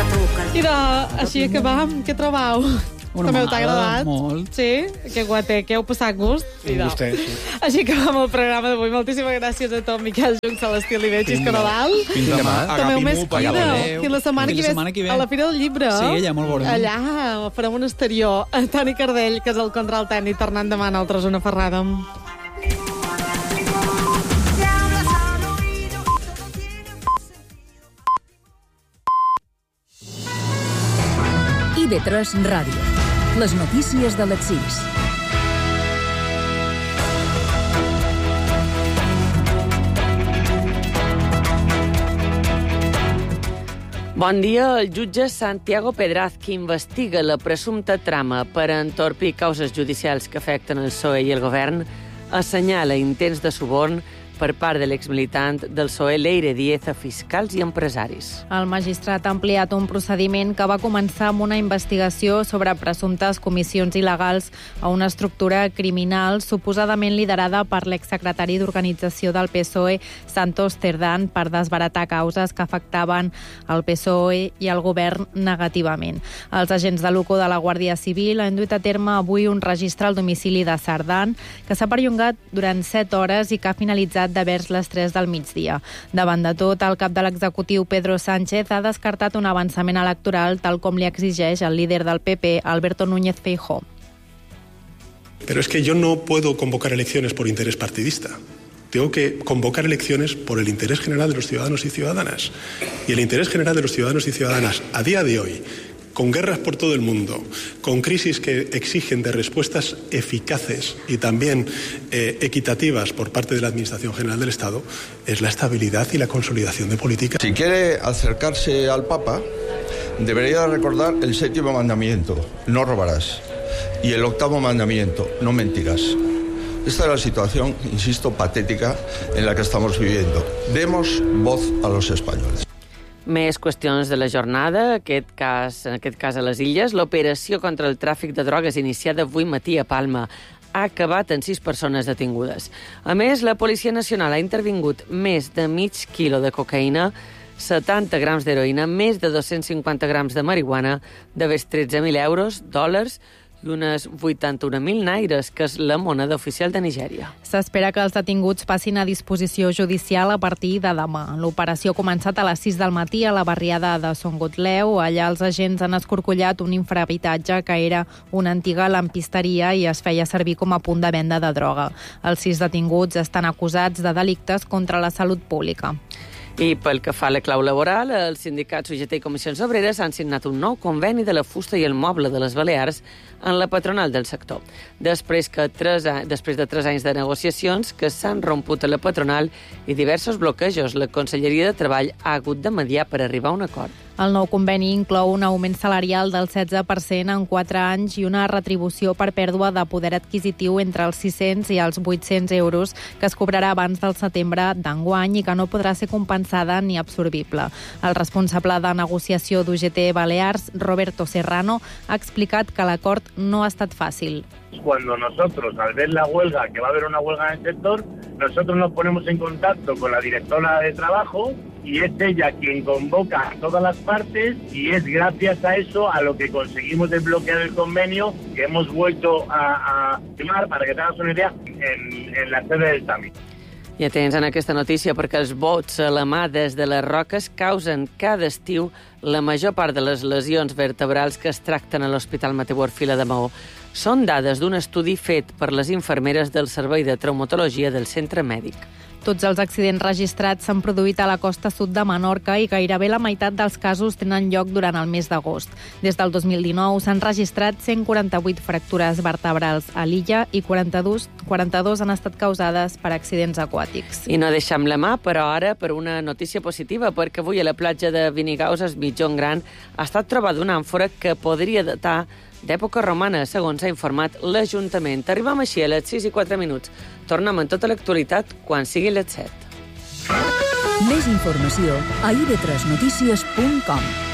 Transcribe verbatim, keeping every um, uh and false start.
I de, així acabam, què trobau? Una També t'ha mala, agradat? molt. Sí? Que guater, que heu passat gust? Un gustet, sí. Així acabam el programa d'avui. Moltíssimes gràcies a tot, Miquel Junc, Celestí Oliver, Xisco Nadal. Fins demà. També un més Agapi-m'ho, cuida. Adéu. Fins la setmana Fins que la ve. setmana que ve. A la Fira del Llibre. Sí, allà molt veurem. Allà farem un exterior. Toni Cardell, que és el control tècnic, tornant demà a altres una ferrada. I V tres Ràdio. Les notícies de les sis. Bon dia. El jutge Santiago Pedraz, que investiga la presumpta trama per entorpir causes judicials que afecten el P S O E i el govern, assenyala intents de suborn per part de l'exmilitant del P S O E, Leire Díez, a fiscals i empresaris. El magistrat ha ampliat un procediment que va començar amb una investigació sobre presumptes comissions il·legals a una estructura criminal suposadament liderada per l'exsecretari d'Organització del P S O E, Santos Cerdán, per desbaratar causes que afectaven el P S O E i el govern negativament. Els agents de l'U C O de la Guàrdia Civil han duit a terme avui un registre al domicili de Cerdán, que s'ha perllongat durant set hores i que ha finalitzat de vers les tres del migdia. Davant de tot, el cap de l'executiu, Pedro Sánchez, ha descartat un avançament electoral tal com li exigeix el líder del P P, Alberto Núñez Feijóo. Pero es que yo no puedo convocar elecciones por interés partidista. Tengo que convocar elecciones por el interés general de los ciudadanos y ciudadanas. Y el interés general de los ciudadanos y ciudadanas a día de hoy, con guerras por todo el mundo, con crisis que exigen de respuestas eficaces y también eh, equitativas por parte de la Administración General del Estado, es la estabilidad y la consolidación de políticas. Si quiere acercarse al Papa, debería recordar el séptimo mandamiento, no robarás, y el octavo mandamiento, no mentirás. Esta es la situación, insisto, patética en la que estamos viviendo. Demos voz a los españoles. Més qüestions de la jornada, aquest cas, en aquest cas a les Illes. L'operació contra el tràfic de drogues iniciada avui matí a Palma ha acabat en sis persones detingudes. A més, la Policia Nacional ha intervingut més de mig quilo de cocaïna, setanta grams d'heroïna, més de dos-cents cinquanta grams de marihuana, de més tretze mil euros, dòlars, i unes vuitanta-un mil naires, que és la moneda oficial de Nigèria. S'espera que els detinguts passin a disposició judicial a partir de demà. L'operació ha començat a les sis del matí a la barriada de Son Gotleu. Allà els agents han escorcollat un infrahabitatge que era una antiga lampisteria i es feia servir com a punt de venda de droga. Els sis detinguts estan acusats de delictes contra la salut pública. I pel que fa a la clau laboral, els sindicats U G T i Comissions Obreres han signat un nou conveni de la fusta i el moble de les Balears en la patronal del sector. Després, que tres, després de tres anys de negociacions que s'han romput a la patronal i diversos bloquejos, la Conselleria de Treball ha hagut de mediar per arribar a un acord. El nou conveni inclou un augment salarial del setze per cent en quatre anys i una retribució per pèrdua de poder adquisitiu entre els sis-cents i els vuit-cents euros que es cobrarà abans del setembre d'enguany i que no podrà ser compensada ni absorbible. El responsable de negociació d'U G T Balears, Roberto Serrano, ha explicat que l'acord no ha estat fàcil. Cuando nosotros, al ver la huelga, que va a haber una huelga en el sector, nosotros nos ponemos en contacto con la directora de trabajo y es ella quien convoca a todas las partes y es gracias a eso a lo que conseguimos desbloquear el convenio que hemos vuelto a, a firmar, para que tengas una idea, en, en la sede del TAMI. I atents en aquesta notícia perquè els bots a la mà des de les roques causen cada estiu la major part de les lesions vertebrals que es tracten a l'Hospital Mateu Orfila de Maó. Són dades d'un estudi fet per les infermeres del Servei de Traumatologia del Centre Mèdic. Tots els accidents registrats s'han produït a la costa sud de Menorca i gairebé la meitat dels casos tenen lloc durant el mes d'agost. Des del dos mil dinou s'han registrat cent quaranta-vuit fractures vertebrals a l'illa i quaranta-dos, quaranta-dos han estat causades per accidents aquàtics. I no deixem la mà, però ara, per una notícia positiva, perquè avui a la platja de Vinigaus, es Mitjón Gran, ha estat trobada una àmfora que podria datar d'època romana, segons ha informat l'Ajuntament. Arribem així a les sis i quatre minuts. Tornem en tota l'actualitat quan sigui les set. Més informació a i ve tres notícies punt com.